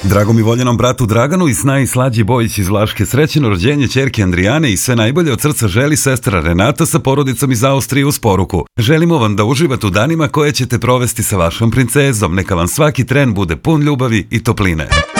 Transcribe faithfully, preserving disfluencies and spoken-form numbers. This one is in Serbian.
Drago mi voljenom bratu Draganu i Snaji Slađi Bojić iz Vlaške srećeno rođenje ćerke Andrijane i sve najbolje od srca želi sestra Renata sa porodicom iz Austrije uz poruku. Želimo vam da uživate u danima koje ćete provesti sa vašom princezom. Neka vam svaki tren bude pun ljubavi i topline.